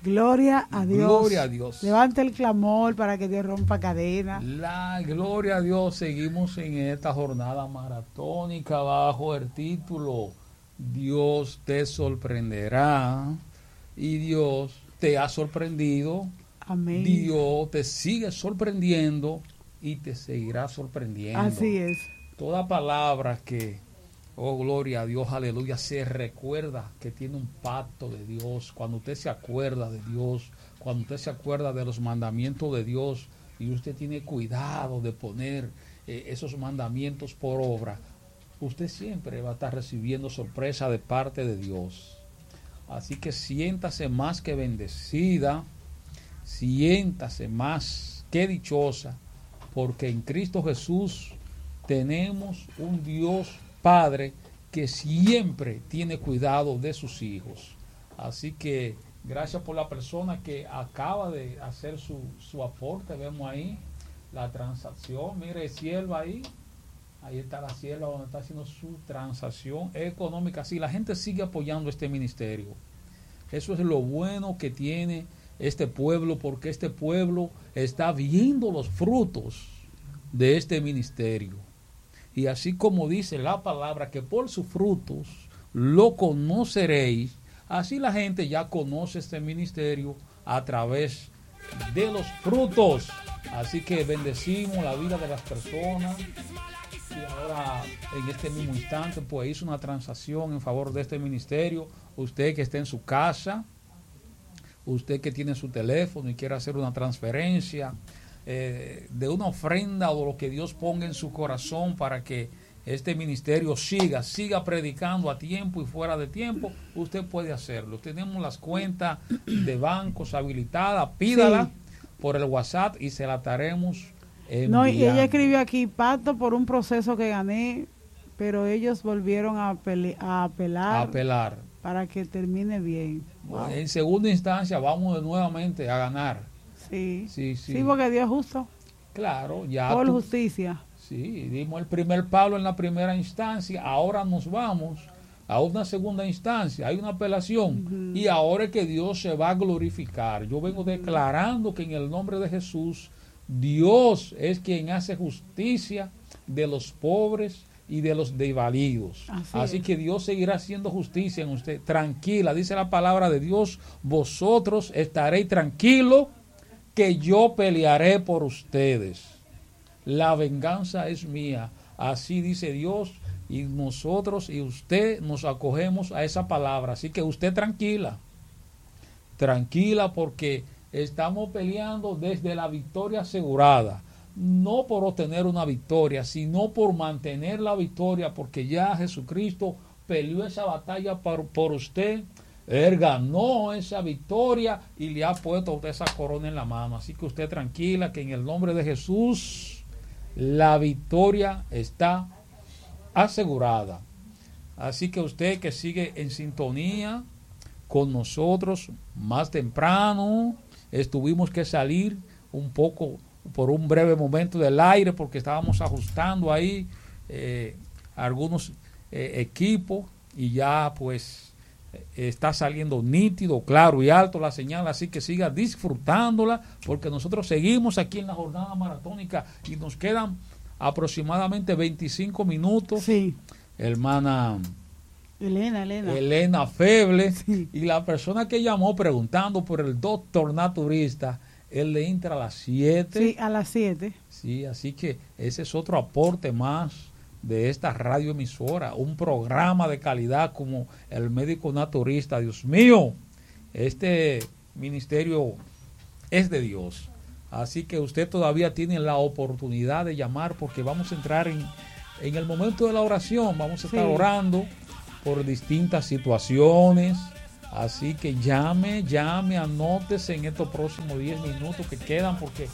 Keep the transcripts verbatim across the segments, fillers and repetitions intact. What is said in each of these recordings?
Gloria a Dios. Gloria a Dios. Levante el clamor para que Dios rompa cadenas. La gloria a Dios. Seguimos en esta jornada maratónica bajo el título Dios te sorprenderá. Y Dios te ha sorprendido. Amén. Dios te sigue sorprendiendo y te seguirá sorprendiendo. Así es. Toda palabra que, oh gloria a Dios, aleluya, se recuerda que tiene un pacto de Dios. Cuando usted se acuerda de Dios, cuando usted se acuerda de los mandamientos de Dios y usted tiene cuidado de poner eh, esos mandamientos por obra, usted siempre va a estar recibiendo sorpresa de parte de Dios. Así que siéntase más que bendecida, siéntase más que dichosa, porque en Cristo Jesús tenemos un Dios Padre que siempre tiene cuidado de sus hijos. Así que gracias por la persona que acaba de hacer su, su aporte. Vemos ahí la transacción. Mire, sierva ahí. Ahí está la sierva donde está haciendo su transacción económica. Sí, la gente sigue apoyando este ministerio. Eso es lo bueno que tiene este pueblo, porque este pueblo está viendo los frutos de este ministerio. Y así como dice la palabra, que por sus frutos lo conoceréis, así la gente ya conoce este ministerio a través de los frutos. Así que bendecimos la vida de las personas. Y ahora, en este mismo instante, pues hizo una transacción en favor de este ministerio. Usted que está en su casa, usted que tiene su teléfono y quiere hacer una transferencia eh, de una ofrenda o lo que Dios ponga en su corazón para que este ministerio siga, siga predicando a tiempo y fuera de tiempo, usted puede hacerlo. Tenemos las cuentas de bancos habilitadas, pídala sí. por el WhatsApp y se la estaremos enviando. No, y ella escribió aquí, pacto por un proceso que gané, pero ellos volvieron a, pele a apelar. A apelar. Para que termine bien. Wow. En segunda instancia vamos de nuevamente a ganar. Sí. Sí, sí. Sí, porque Dios es justo. Claro, ya. Por tú, justicia. Sí, dimos el primer palo en la primera instancia, ahora nos vamos a una segunda instancia, hay una apelación uh-huh. y ahora es que Dios se va a glorificar. Yo vengo declarando que en el nombre de Jesús, Dios es quien hace justicia de los pobres y de los desvalidos. Así, Así que Dios seguirá haciendo justicia en usted. Tranquila, dice la palabra de Dios, vosotros estaréis tranquilos que yo pelearé por ustedes. La venganza es mía. Así dice Dios, y nosotros y usted nos acogemos a esa palabra. Así que usted tranquila, tranquila, porque estamos peleando desde la victoria asegurada. No por obtener una victoria, sino por mantener la victoria, porque ya Jesucristo peleó esa batalla por, por usted. Él ganó esa victoria y le ha puesto a usted esa corona en la mano. Así que usted tranquila, que en el nombre de Jesús la victoria está asegurada. Así que usted que sigue en sintonía con nosotros, más temprano estuvimos que salir un poco por un breve momento del aire porque estábamos ajustando ahí eh, algunos eh, equipos y ya pues eh, está saliendo nítido, claro y alto la señal, así que siga disfrutándola porque nosotros seguimos aquí en la jornada maratónica y nos quedan aproximadamente veinticinco minutos. Sí. Hermana Elena, Elena. Elena Feble, sí. Y la persona que llamó preguntando por el doctor naturista, él le entra a las siete. Sí, a las siete. Sí, así que ese es otro aporte más de esta radioemisora, un programa de calidad como el médico naturista. Dios mío, este ministerio es de Dios. Así que usted todavía tiene la oportunidad de llamar porque vamos a entrar en, en el momento de la oración. Vamos a estar sí. orando por distintas situaciones. Así que llame, llame, anótese en estos próximos diez minutos que quedan porque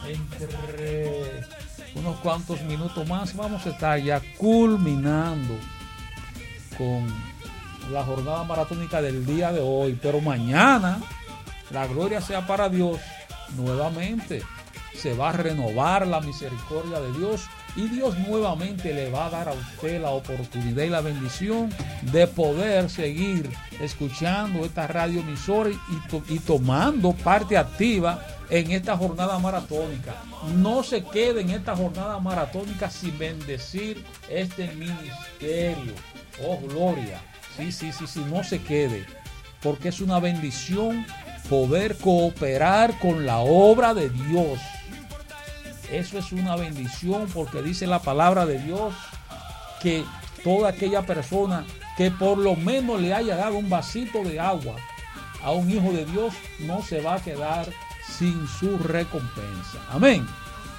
entre unos cuantos minutos más vamos a estar ya culminando con la jornada maratónica del día de hoy. Pero mañana, la gloria sea para Dios, nuevamente se va a renovar la misericordia de Dios Y Dios nuevamente le va a dar a usted la oportunidad y la bendición de poder seguir escuchando esta radioemisora y, to- y tomando parte activa en esta jornada maratónica. No se quede en esta jornada maratónica sin bendecir este ministerio. Oh, gloria. Sí, sí, sí, sí, no se quede. Porque es una bendición poder cooperar con la obra de Dios. Eso es una bendición, porque dice la palabra de Dios que toda aquella persona que por lo menos le haya dado un vasito de agua a un hijo de Dios no se va a quedar sin su recompensa. Amén.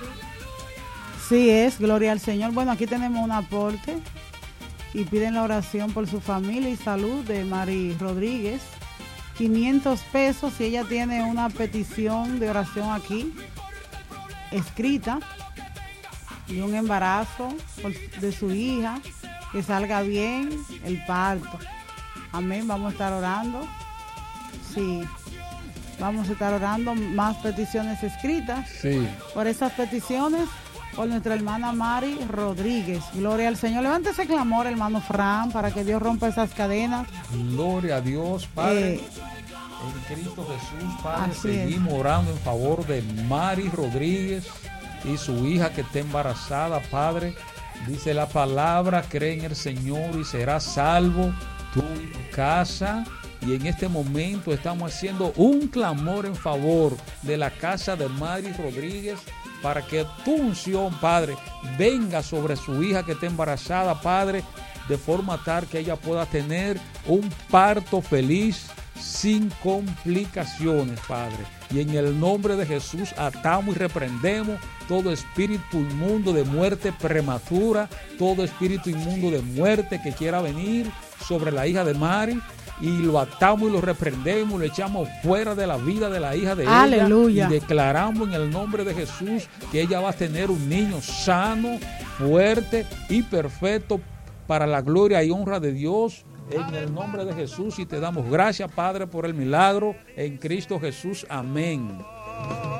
Sí es, gloria al Señor. Bueno, aquí tenemos un aporte y piden la oración por su familia y salud de Mari Rodríguez. quinientos pesos si ella tiene una petición de oración aquí escrita de un embarazo por, de su hija, que salga bien el parto. Amén, vamos a estar orando. Sí, vamos a estar orando más peticiones escritas. Sí. Por esas peticiones, por nuestra hermana Mari Rodríguez. Gloria al Señor. Levante ese clamor, hermano Fran, para que Dios rompa esas cadenas. Gloria a Dios, Padre. Eh, En Cristo Jesús, Padre, Así seguimos es. orando en favor de Mari Rodríguez y su hija que está embarazada, Padre. Dice la palabra, cree en el Señor y serás salvo tú y tu casa. Y en este momento estamos haciendo un clamor en favor de la casa de Mari Rodríguez para que tu unción, Padre, venga sobre su hija que está embarazada, Padre, de forma tal que ella pueda tener un parto feliz, sin complicaciones, Padre. Y en el nombre de Jesús atamos y reprendemos todo espíritu inmundo de muerte prematura, todo espíritu inmundo de muerte que quiera venir sobre la hija de Mari, y lo atamos y lo reprendemos, lo echamos fuera de la vida de la hija de Aleluya. ella, y declaramos en el nombre de Jesús que ella va a tener un niño sano, fuerte y perfecto para la gloria y honra de Dios. En el nombre de Jesús, y te damos gracias, Padre, por el milagro en Cristo Jesús. Amén.